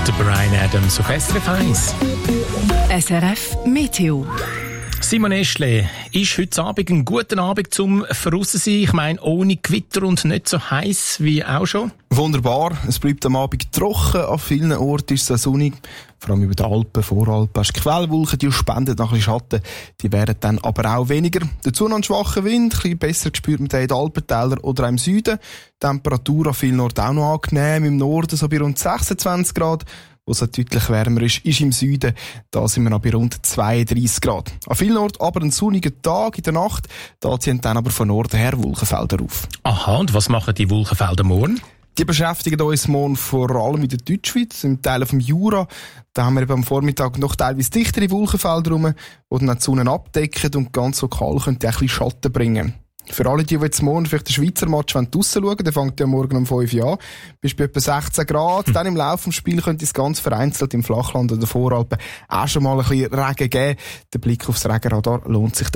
der Bryan Adams auf SRF 1. SRF Meteo. Simon Eschle, ist heute Abend ein guter Abend zum Draussen sein? Ich meine, ohne Gewitter und nicht so heiß wie auch schon? Wunderbar. Es bleibt am Abend trocken. An vielen Orten ist es sonnig. Vor allem über die Alpen, Voralpen. Hast Quellwolken, die spenden noch ein bisschen Schatten. Die werden dann aber auch weniger. Dazu noch ein schwacher Wind. Ein bisschen besser gespürt mit den Alpentälern oder auch im Süden. Die Temperatur an vielen Orten auch noch angenehm. Im Norden so bei rund 26 Grad. Wo es deutlich wärmer ist im Süden. Da sind wir noch bei rund 32 Grad. An vielen Orten aber ein sonniger Tag in der Nacht. Da ziehen dann aber von Norden her Wolkenfelder auf. Aha, und was machen die Wolkenfelder morgen? Die beschäftigen uns morgen vor allem in der Deutschschweiz, im Teil vom Jura. Da haben wir eben am Vormittag noch teilweise dichtere Wolkenfelder rum, die dann die Sonne abdecken und ganz lokal können die ein bisschen Schatten bringen. Für alle, die jetzt morgen vielleicht den Schweizer Match draussen schauen, der fängt ja morgen um 5 Uhr an, bis bei etwa 16 Grad. Dann im Laufe des Spiels könnte es ganz vereinzelt im Flachland oder Voralpen auch schon mal ein bisschen Regen geben. Der Blick aufs Regenradar lohnt sich dann.